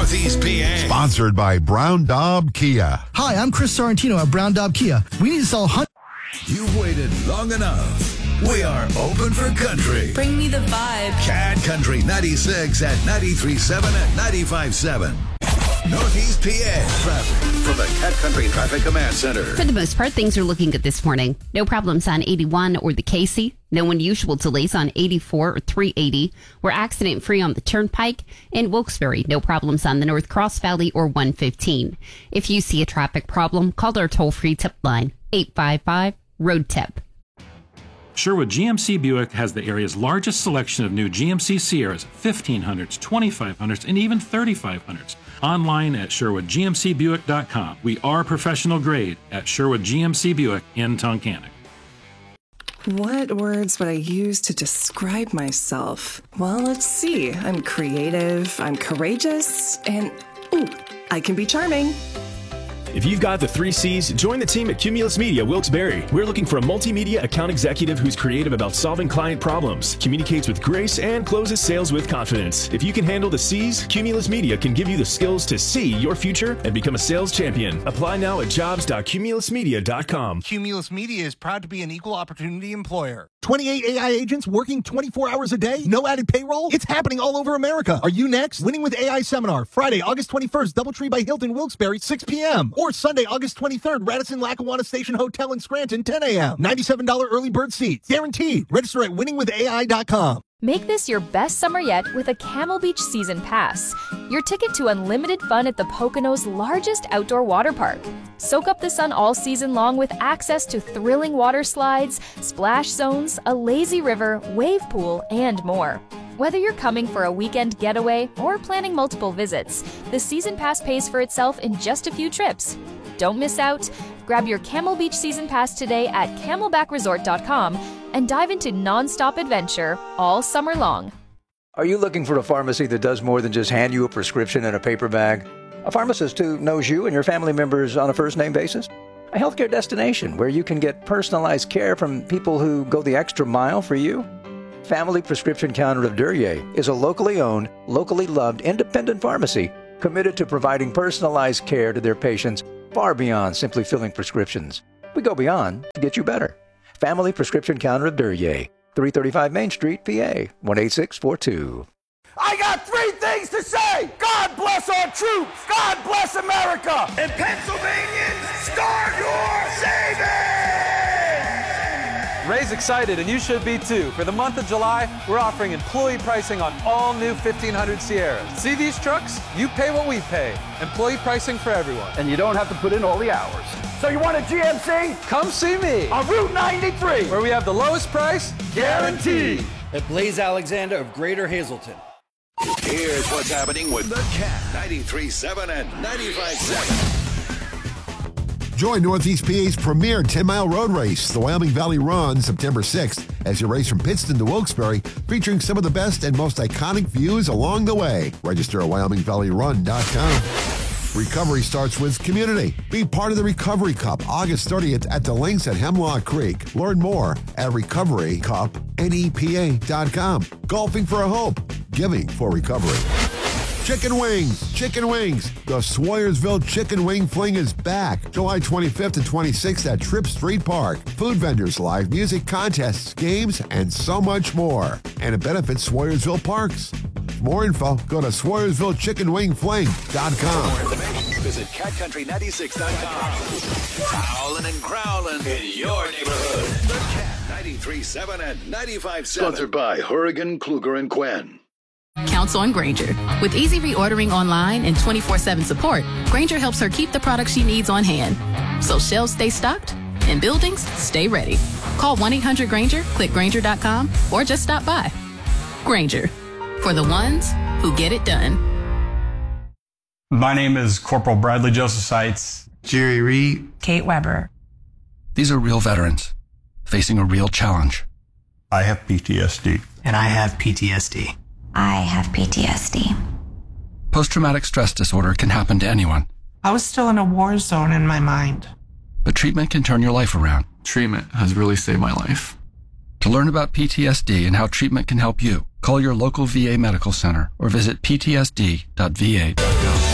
Northeast PA. Sponsored by Brown Daub Kia. Hi, I'm Chris Sorrentino at Brown Daub Kia. We need to sell You've waited long enough. We are open for country. Bring me the vibe. Cat Country 96 at 93.7 and 95.7. Northeast PA traffic from the Cat Country Traffic Command Center. For the most part, things are looking good this morning. No problems on 81 or the Casey. No unusual delays on 84 or 380. We're accident-free on the Turnpike. In Wilkes-Barre, no problems on the North Cross Valley or 115. If you see a traffic problem, call our toll-free tip line, 855-ROAD-TIP. Sherwood GMC Buick has the area's largest selection of new GMC Sierras, 1500s, 2500s, and even 3500s. Online at SherwoodGMCBuick.com. We are professional grade at Sherwood GMC Buick in Tunkhannock. What words would I use to describe myself? Well, let's see. I'm creative, I'm courageous, and I can be charming. If you've got the 3 C's, join the team at Cumulus Media Wilkes-Barre. We're looking for a multimedia account executive who's creative about solving client problems, communicates with grace, and closes sales with confidence. If you can handle the C's, Cumulus Media can give you the skills to see your future and become a sales champion. Apply now at jobs.cumulusmedia.com. Cumulus Media is proud to be an equal opportunity employer. 28 AI agents working 24 hours a day? No added payroll? It's happening all over America. Are you next? Winning with AI Seminar, Friday, August 21st, Doubletree by Hilton, Wilkes-Barre, 6 p.m. Or Sunday, August 23rd, Radisson-Lackawanna Station Hotel in Scranton, 10 a.m. $97 early bird seats. Guaranteed. Register at winningwithai.com. Make this your best summer yet with a Camel Beach Season Pass, your ticket to unlimited fun at the Poconos' largest outdoor water park. Soak up the sun all season long with access to thrilling water slides, splash zones, a lazy river, wave pool, and more. Whether you're coming for a weekend getaway or planning multiple visits, the Season Pass pays for itself in just a few trips. Don't miss out. Grab your Camel Beach Season Pass today at camelbackresort.com and dive into non-stop adventure all summer long. Are you looking for a pharmacy that does more than just hand you a prescription in a paper bag? A pharmacist who knows you and your family members on a first-name basis? A healthcare destination where you can get personalized care from people who go the extra mile for you? Family Prescription Counter of Duryea is a locally owned, locally loved, independent pharmacy committed to providing personalized care to their patients far beyond simply filling prescriptions. We go beyond to get you better. Family Prescription Counter of Duryea, 335 Main Street, PA, 18642. I got 3 things to say. God bless our troops. God bless America. And Pennsylvanians, start your savings. Ray's excited, and you should be too. For the month of July, we're offering employee pricing on all new 1500 Sierras. See these trucks? You pay what we pay. Employee pricing for everyone. And you don't have to put in all the hours. So you want a GMC? Come see me on Route 93, where we have the lowest price guaranteed. At Blaze Alexander of Greater Hazelton. Here's what's happening with the Cat 93.7 and 95.7. Join Northeast PA's premier 10-mile road race, the Wyoming Valley Run, September 6th, as you race from Pittston to Wilkes-Barre, featuring some of the best and most iconic views along the way. Register at WyomingValleyRun.com. Recovery starts with community. Be part of the Recovery Cup, August 30th at the Links at Hemlock Creek. Learn more at recoverycupnepa.com. Golfing for a Hope. Giving for recovery. Chicken wings. The Swoyersville Chicken Wing Fling is back. July 25th and 26th at Tripp Street Park. Food vendors, live music, contests, games, and so much more. And it benefits Swoyersville Parks. For more info, go to SwoyersvilleChickenWingFling.com. For more information, visit CatCountry96.com. Howlin' and growlin' in your neighborhood. The Cat 93.7 and 95.7. Sponsored by Horrigan, Kluger, and Quinn. Counts on Grainger. With easy reordering online and 24/7 support, Grainger helps her keep the products she needs on hand. So shelves stay stocked and buildings stay ready. Call 1-800-GRAINGER, click Grainger.com, or just stop by. Grainger, for the ones who get it done. My name is Corporal Bradley Joseph Seitz. Jerry Reed. Kate Weber. These are real veterans facing a real challenge. I have PTSD. And I have PTSD. I have PTSD. Post-traumatic stress disorder can happen to anyone. I was still in a war zone in my mind. But treatment can turn your life around. Treatment has really saved my life. To learn about PTSD and how treatment can help you, call your local VA medical center or visit ptsd.va.gov.